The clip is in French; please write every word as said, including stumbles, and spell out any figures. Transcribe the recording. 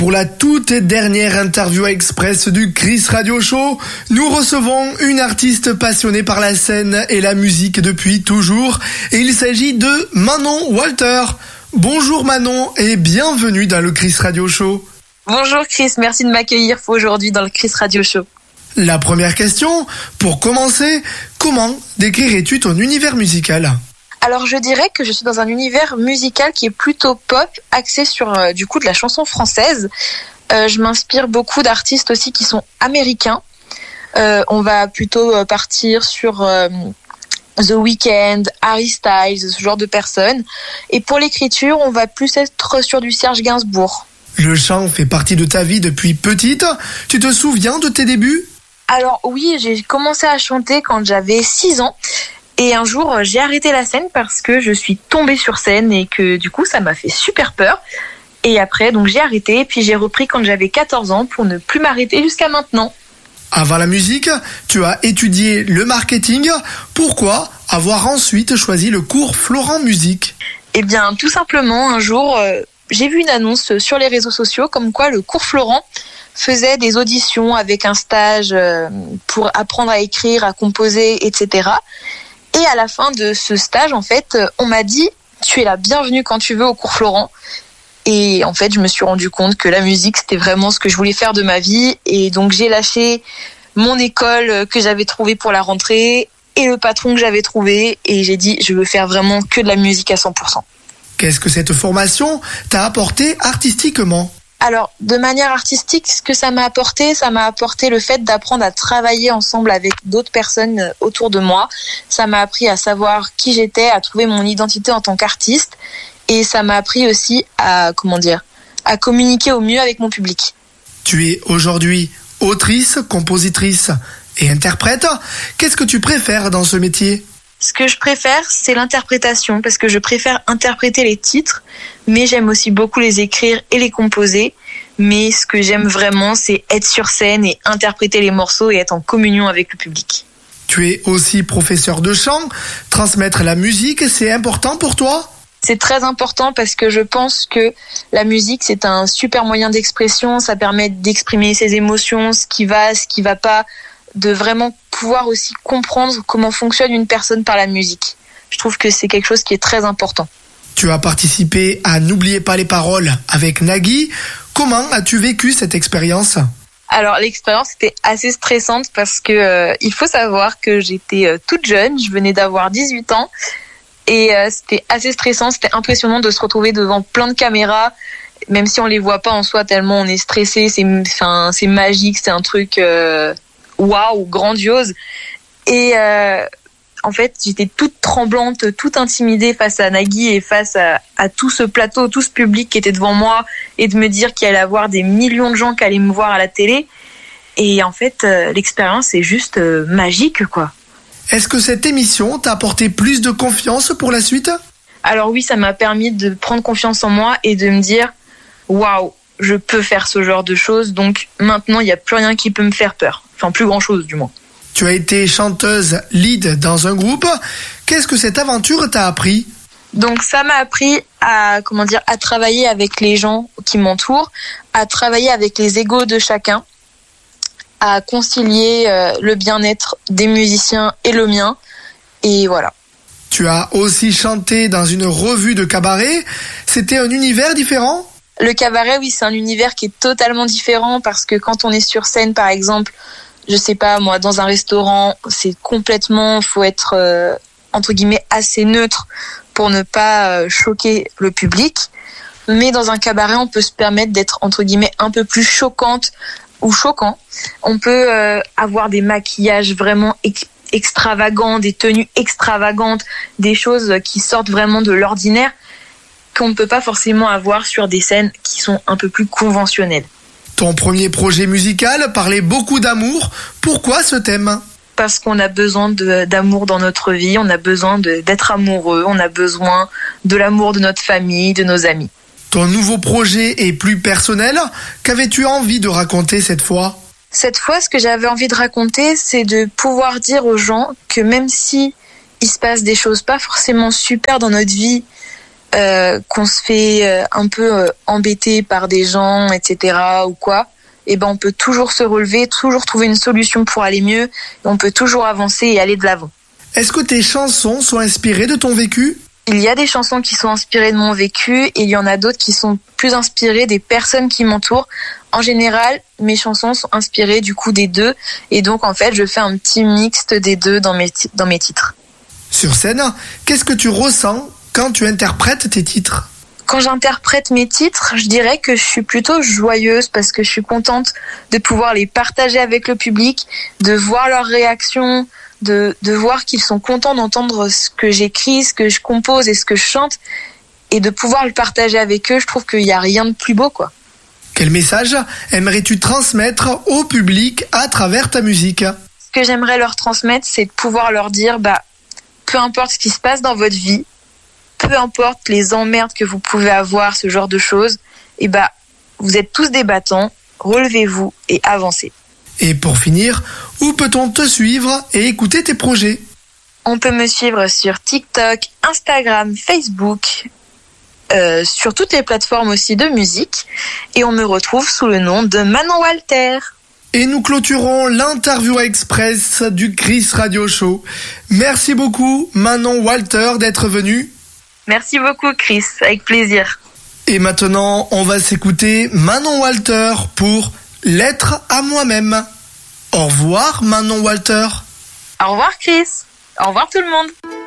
Pour la toute dernière interview express du Chris Radio Show, nous recevons une artiste passionnée par la scène et la musique depuis toujours. Et il s'agit de Manon Walter. Bonjour Manon et bienvenue dans le Chris Radio Show. Bonjour Chris, merci de m'accueillir aujourd'hui dans le Chris Radio Show. La première question, pour commencer, comment décrirais-tu ton univers musical ? Alors je dirais que je suis dans un univers musical qui est plutôt pop, axé sur euh, du coup de la chanson française. Euh, je m'inspire beaucoup d'artistes aussi qui sont américains. Euh, on va plutôt euh, partir sur euh, The Weeknd, Harry Styles, ce genre de personnes. Et pour l'écriture, on va plus être sur du Serge Gainsbourg. Le chant fait partie de ta vie depuis petite. Tu te souviens de tes débuts ? Alors oui, j'ai commencé à chanter quand j'avais six ans. Et un jour, j'ai arrêté la scène parce que je suis tombée sur scène et que du coup, ça m'a fait super peur. Et après, donc j'ai arrêté et puis j'ai repris quand j'avais quatorze ans pour ne plus m'arrêter jusqu'à maintenant. Avant la musique, tu as étudié le marketing. Pourquoi avoir ensuite choisi le cours Florent Musique ? Eh bien, tout simplement, un jour, euh, j'ai vu une annonce sur les réseaux sociaux comme quoi le cours Florent faisait des auditions avec un stage euh, pour apprendre à écrire, à composer, et cetera. Et à la fin de ce stage, en fait, on m'a dit « Tu es la bienvenue quand tu veux au cours Florent ». Et en fait, je me suis rendu compte que la musique, c'était vraiment ce que je voulais faire de ma vie. Et donc, j'ai lâché mon école que j'avais trouvée pour la rentrée et le patron que j'avais trouvé. Et j'ai dit « Je veux faire vraiment que de la musique à cent pour cent ». Qu'est-ce que cette formation t'a apporté artistiquement ? Alors, de manière artistique, ce que ça m'a apporté, ça m'a apporté le fait d'apprendre à travailler ensemble avec d'autres personnes autour de moi. Ça m'a appris à savoir qui j'étais, à trouver mon identité en tant qu'artiste. Et ça m'a appris aussi à, comment dire, à communiquer au mieux avec mon public. Tu es aujourd'hui autrice, compositrice et interprète. Qu'est-ce que tu préfères dans ce métier ? Ce que je préfère, c'est l'interprétation, parce que je préfère interpréter les titres, mais j'aime aussi beaucoup les écrire et les composer. Mais ce que j'aime vraiment, c'est être sur scène et interpréter les morceaux et être en communion avec le public. Tu es aussi professeur de chant. Transmettre la musique, c'est important pour toi ? C'est très important parce que je pense que la musique, c'est un super moyen d'expression. Ça permet d'exprimer ses émotions, ce qui va, ce qui va pas, de vraiment pouvoir aussi comprendre comment fonctionne une personne par la musique. Je trouve que c'est quelque chose qui est très important. Tu as participé à N'oubliez pas les paroles avec Nagui. Comment as-tu vécu cette expérience ? Alors l'expérience était assez stressante parce que euh, il faut savoir que j'étais euh, toute jeune, je venais d'avoir dix-huit ans et euh, c'était assez stressant, c'était impressionnant de se retrouver devant plein de caméras, même si on les voit pas en soi tellement on est stressé, c'est enfin c'est magique, c'est un truc euh, waouh, grandiose. Et euh, en fait, j'étais toute tremblante, toute intimidée face à Nagui et face à, à tout ce plateau, tout ce public qui était devant moi, et de me dire qu'il allait y avoir des millions de gens qui allaient me voir à la télé. Et en fait, euh, l'expérience est juste euh, magique, quoi. Est-ce que cette émission t'a apporté plus de confiance pour la suite ? Alors oui, ça m'a permis de prendre confiance en moi et de me dire « Waouh, je peux faire ce genre de choses, donc maintenant, il n'y a plus rien qui peut me faire peur. » Enfin, plus grand-chose, du moins. Tu as été chanteuse lead dans un groupe. Qu'est-ce que cette aventure t'a appris ? Donc, ça m'a appris à, comment dire, à travailler avec les gens qui m'entourent, à travailler avec les égos de chacun, à concilier euh, le bien-être des musiciens et le mien. Et voilà. Tu as aussi chanté dans une revue de cabaret. C'était un univers différent ? Le cabaret, oui, c'est un univers qui est totalement différent parce que quand on est sur scène, par exemple, je sais pas, moi, dans un restaurant, c'est complètement, faut être, euh, entre guillemets, assez neutre pour ne pas euh, choquer le public. Mais dans un cabaret, on peut se permettre d'être, entre guillemets, un peu plus choquante ou choquant. On peut euh, avoir des maquillages vraiment ex- extravagants, des tenues extravagantes, des choses qui sortent vraiment de l'ordinaire qu'on ne peut pas forcément avoir sur des scènes qui sont un peu plus conventionnelles. Ton premier projet musical parlait beaucoup d'amour. Pourquoi ce thème ? Parce qu'on a besoin de, d'amour dans notre vie, on a besoin de, d'être amoureux, on a besoin de l'amour de notre famille, de nos amis. Ton nouveau projet est plus personnel. Qu'avais-tu envie de raconter cette fois ? Cette fois, ce que j'avais envie de raconter, c'est de pouvoir dire aux gens que même si il se passe des choses pas forcément super dans notre vie, euh, qu'on se fait euh, un peu euh, embêter par des gens, et cetera ou quoi, eh ben on peut toujours se relever, toujours trouver une solution pour aller mieux, et on peut toujours avancer et aller de l'avant. Est-ce que tes chansons sont inspirées de ton vécu ? Il y a des chansons qui sont inspirées de mon vécu et il y en a d'autres qui sont plus inspirées des personnes qui m'entourent. En général, mes chansons sont inspirées du coup des deux et donc en fait, je fais un petit mixte des deux dans mes, t- dans mes titres. Sur scène, qu'est-ce que tu ressens quand tu interprètes tes titres ? Quand j'interprète mes titres, je dirais que je suis plutôt joyeuse parce que je suis contente de pouvoir les partager avec le public, de voir leurs réactions, de, de voir qu'ils sont contents d'entendre ce que j'écris, ce que je compose et ce que je chante, et de pouvoir le partager avec eux. Je trouve qu'il n'y a rien de plus beau, quoi. Quel message aimerais-tu transmettre au public à travers ta musique ? Ce que j'aimerais leur transmettre, c'est de pouvoir leur dire, bah, peu importe ce qui se passe dans votre vie, peu importe les emmerdes que vous pouvez avoir, ce genre de choses, et bah, vous êtes tous des battants, relevez-vous et avancez. Et pour finir, où peut-on te suivre et écouter tes projets ? On peut me suivre sur TikTok, Instagram, Facebook, euh, sur toutes les plateformes aussi de musique, et on me retrouve sous le nom de Manon Walter. Et nous clôturons l'interview express du Chris Radio Show. Merci beaucoup Manon Walter d'être venue. Merci beaucoup Chris, avec plaisir. Et maintenant, on va s'écouter Manon Walter pour Lettre à moi-même. Au revoir Manon Walter. Au revoir Chris. Au revoir tout le monde.